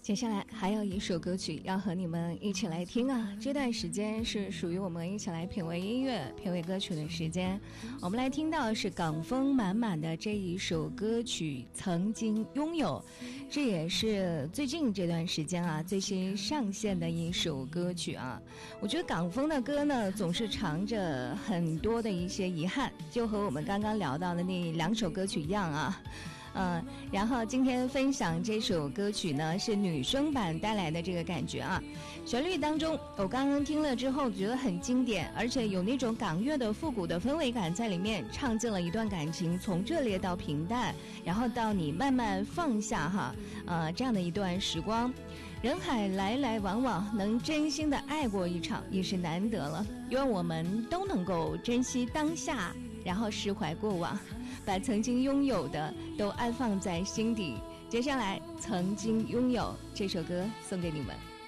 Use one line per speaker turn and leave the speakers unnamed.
接下来还有一首歌曲要和你们一起来听啊！这段时间是属于我们一起来品味音乐、品味歌曲的时间。我们来听到是港风满满的这一首歌曲《曾经拥有》，这也是最近这段时间啊最新上线的一首歌曲啊。我觉得港风的歌呢，总是藏着很多的一些遗憾，就和我们刚刚聊到的那2首歌曲一样啊。然后今天分享这首歌曲呢，是女生版带来的这个感觉啊。旋律当中，我刚刚听了之后觉得很经典，而且有那种港乐的复古的氛围感在里面，唱进了一段感情，从热烈到平淡，然后到你慢慢放下哈，这样的一段时光。人海来来往往，能真心的爱过一场也是难得了。愿我们都能够珍惜当下，然后释怀过往，把曾经拥有的都安放在心底。接下来曾经拥有这首歌送给你们。